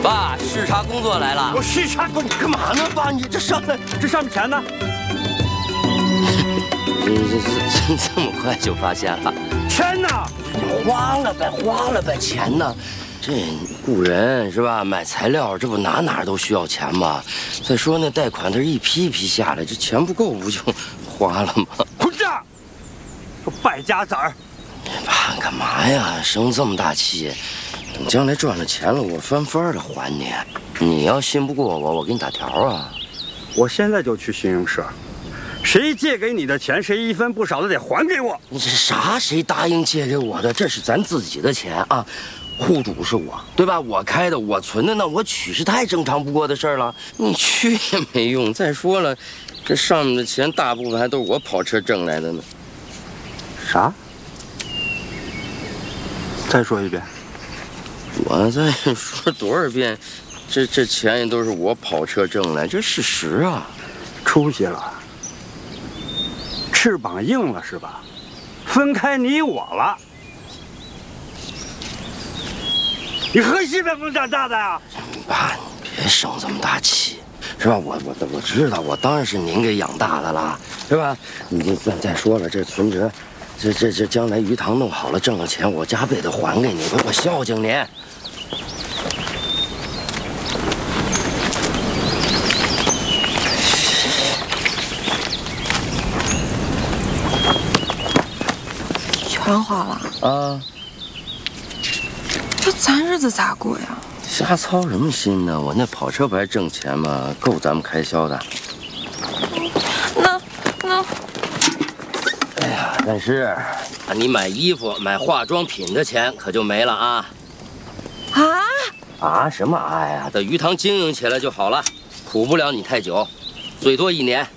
爸，视察工作来了。 我视察工，你干嘛呢，爸？你这上面钱呢？ 这么快就发现了？ 钱呢？ 花了呗，钱呢？这雇人是吧？买材料，这不哪都需要钱吗？再说那贷款它是一批一批下来，这钱不够不就花了吗？ 混账！个败家子儿！ 爸，干嘛呀？生这么大气？等将来赚了钱了，我翻番的还你。你要信不过我，我给你打条啊！ 我现在就去信用社，谁借给你的钱，谁一分不少的得还给我。 你这啥？谁答应借给我的？这是咱自己的钱啊！户主是我，对吧？我开的，我存的，那我取是太正常不过的事儿了。你去也没用。再说了，这上面的钱大部分还都是我跑车挣来的呢。 啥？再说一遍。 我再说多少遍，这钱也都是我跑车挣来，这事实啊。 出息了，翅膀硬了是吧？分开你我了。你喝西北风长大的呀？ 爸，你别生这么大气，是吧？我知道，我当然是您给养大的了，是吧？你再说了，这存折，这将来鱼塘弄好了，挣了钱，我加倍的还给你，我孝敬您。 全花了啊！ 这咱日子咋过呀？ 瞎操什么心呢？我那跑车不还挣钱吗？够咱们开销的。 那， 哎呀，但是，你买衣服、买化妆品的钱可就没了啊！啊？什么啊呀？等鱼塘经营起来就好了，苦不了你太久，最多1年。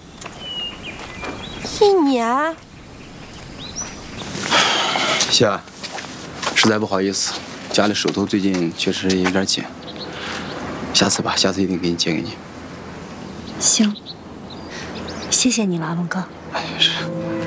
1年？ 夏，实在不好意思，家里手头最近确实有点紧，下次吧，下次一定给你借给你。 行，谢谢你了，阿文哥。 哎，是。